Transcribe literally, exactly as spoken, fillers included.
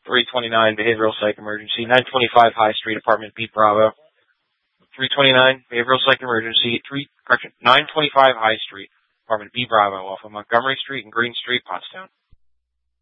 three twenty-nine, behavioral psych emergency. nine twenty-five High Street, apartment B, Bravo. three twenty-nine, behavioral psych emergency. Three, correction, nine twenty-five High Street, apartment B, Bravo, off of Montgomery Street and Green Street, Pottstown.